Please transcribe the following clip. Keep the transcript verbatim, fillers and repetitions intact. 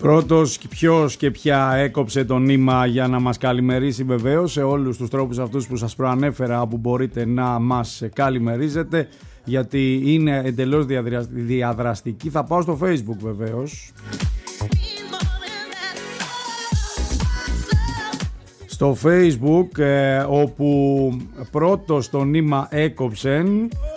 Πρώτος ποιος και ποια έκοψε το νήμα για να μας καλημερίσει, βεβαίως σε όλους τους τρόπους αυτούς που σας προανέφερα, που μπορείτε να μας καλημερίζετε, γιατί είναι εντελώς διαδραστική. Θα πάω στο Facebook βεβαίως. Στο Facebook, ε, όπου πρώτος το νήμα έκοψε